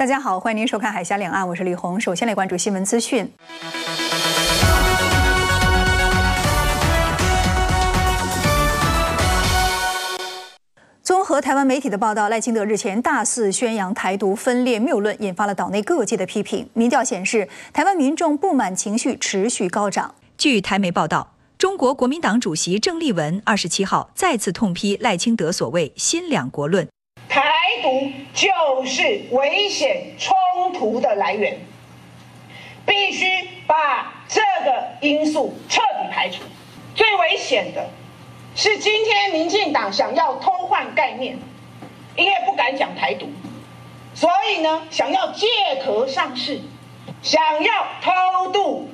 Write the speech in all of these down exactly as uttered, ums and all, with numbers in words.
家好，欢迎您收看《海峡两岸》，我是李红。首先来关注新闻资讯。综合台湾媒体的报道，赖清德日前大肆宣扬台独分裂谬论，引发了岛内各界的批评。民调显示，台湾民众不满情绪持续高涨。 据台媒报道，中国国民党主席郑丽文二十七号再次痛批赖清德所谓“新两国论”。 台独就是危险冲突的来源，必须把这个因素彻底排除。最危险的是今天民进党想要偷换概念，因为不敢讲台独，所以呢想要借壳上市，想要偷渡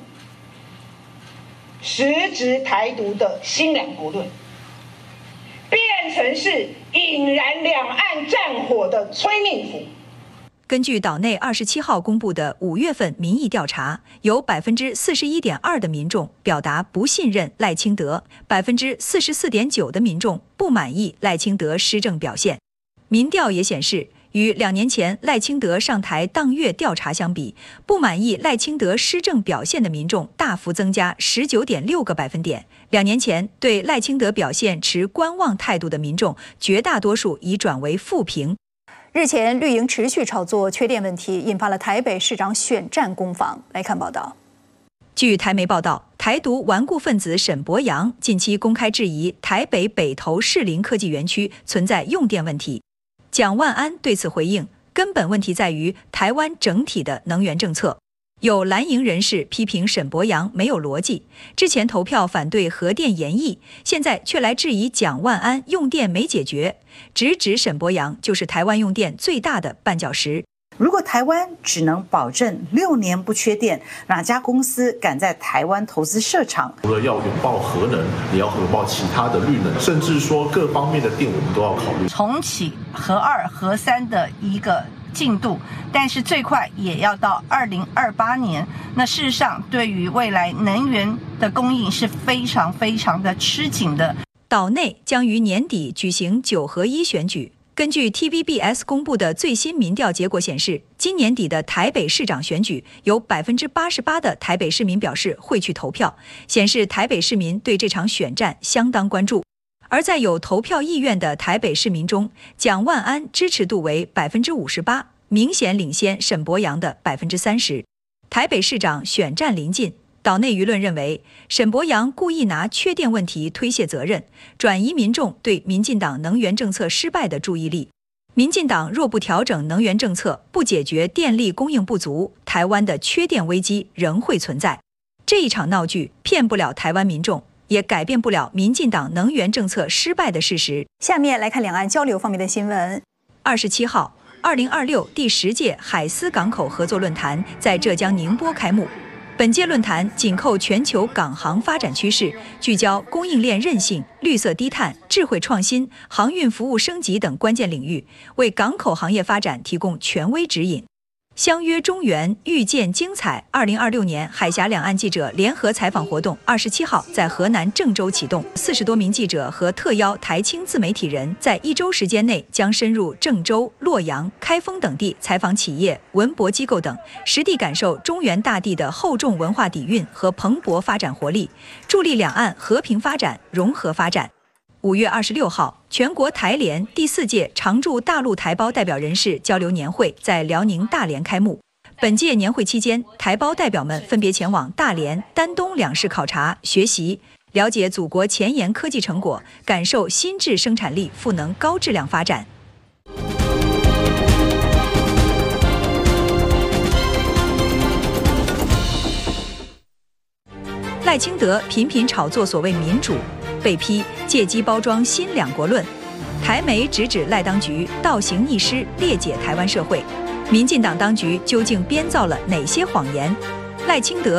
实质台独的新两国论，变成是引燃两岸战火的催命符。 根据岛内二十七号公布的五月份民意调查，有百分之四十一点二的民众表达不信任赖清德，百分之四十四点九的民众不满意赖清德施政表现。民调也显示，与两年前赖清德上台当月调查相比，不满意赖清德施政表现的民众大幅增加十九点六个百分点。两年前对赖清德表现持观望态度的民众，绝大多数已转为负评。 日前，绿营持续炒作缺电问题，引发了台北市长选战攻防。来看报道。 据台媒报道，台独顽固分子沈伯洋近期公开质疑台北北投士林科技园区存在用电问题。蒋万安对此回应，根本问题在于台湾整体的能源政策。有蓝营人士批评沈伯洋没有逻辑，之前投票反对核电延役，现在却来质疑蒋万安用电没解决，直指沈伯洋就是台湾用电最大的绊脚石。 如果台湾只能保证六年不缺电，哪家公司敢在台湾投资设厂？ 除了要拥抱核能，也要拥抱其他的绿能，甚至说各方面的电我们都要考虑。 重启核二、核三的一个进度，但是最快也要到二零二八年。那事实上，对于未来能源的供应是非常非常的吃紧的。 岛内将于年底举行九合一选举。根据 T V B S 公布的最新民调结果显示，今年底的台北市长选举，有百分之八十八的台北市民表示会去投票，显示台北市民对这场选战相当关注。而在有投票意愿的台北市民中，蒋万安支持度为百分之五十八，明显领先沈伯洋的百分之三十。台北市长选战临近，岛内舆论认为沈伯洋故意拿缺电问题推卸责任，转移民众对民进党能源政策失败的注意力。民进党若不调整能源政策，不解决电力供应不足，台湾的缺电危机仍会存在。这一场闹剧骗不了台湾民众，也改变不了民进党能源政策失败的事实。 下面来看两岸交流方面的新闻。 二十七号，二零二六第十届海丝港口合作论坛在浙江宁波开幕。本届论坛紧扣全球港航发展趋势，聚焦供应链韧性、绿色低碳、智慧创新、航运服务升级等关键领域，为港口行业发展提供权威指引。相约中原，遇见精彩。二零二六年海峡两岸记者联合采访活动，二十七号在河南郑州启动。四十多名记者和特邀台青自媒体人，在一周时间内将深入郑州、洛阳、开封等地采访企业、文博机构等，实地感受中原大地的厚重文化底蕴和蓬勃发展活力，助力两岸和平发展、融合发展。五月二十六号，全国台联第四届常驻大陆台胞代表人士交流年会在辽宁大连开幕。本届年会期间，台胞代表们分别前往大连、丹东两市考察学习，了解祖国前沿科技成果，感受新质生产力赋能高质量发展。赖清德频频炒作所谓民主，被批借机包装新两国论。台媒直指赖当局倒行逆施，裂解台湾社会。民进党当局究竟编造了哪些谎言？赖清德